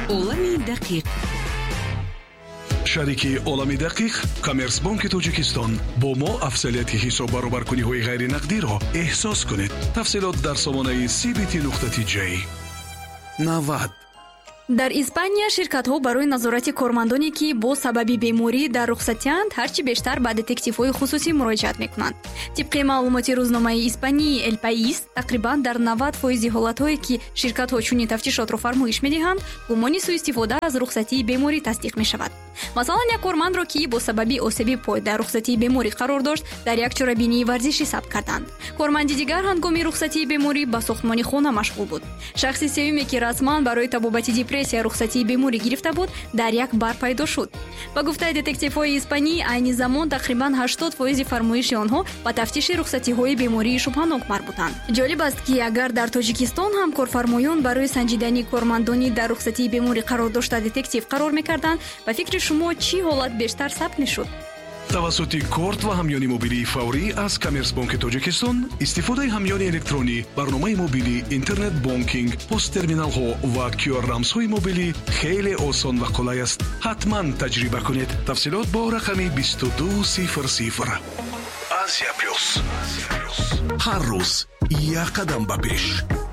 عالم دقیق. شریکی عالم دقیق کامرس بانک تاجیکستان با ما افضلیت حساب برابرکنی‌های غیر نقدی را احساس کنید. تفصیلات در سامانه cbt.j 90. در اسپانیا شرکت‌ها برای نظارت کارمندانی که با سبب بیماری در رخصتی‌اند هرچی بیشتر به دتکتیف‌های خصوصی مراجعت می‌کنند. طبق معلومات روزنامه اسپانی ال پایس تقریباً در 90% حالت‌هایی که شرکت‌ها چنین تفتیشات را فرمایش می‌دهند گمان سوء استفاده از رخصتی بیماری تصدیق می‌شود. مثلا یک کارمند را که با سبب آسیب پای در رخصتی بیماری قرار داشت در یک چرابینی ورزشی ثبت کردند. کارمند دیگر هنگام رخصتی بیماری به ساختمان خانه مشغول بود. شخص سومی که رسما برای تبابت دیپرسیا رخصتی بیماری گرفته بود در یک بار پیدا شد. با گفته دتکتیف‌های اسپانی عین زمان تقریباً 80% فرمایش آنها با تفتیش رخصتی‌های بیماری شبهه‌ناک مربوطند. جالب است که اگر در تاجیکستان هم کارفرمایان برای سنجیدنی کارمندانی در رخصتی بیماری قرار داشته دتکتیف قرار می‌کردند و فکر شما چی حالت بیشتر ثبت می‌شد؟ توسط کارت و همیانی موبیلی فوری از کامرس بانک تاجیکستان استفاده همیانی الکترونی، برنامه موبیلی، اینترنت بانکینگ، پست ترمینال ها و QR رمز های موبیلی خیلی آسان و قلای است. حتما تجربه کنید. تفصیلات با رقم 2200. آسیا پلس. هر روز یک قدم به پیش.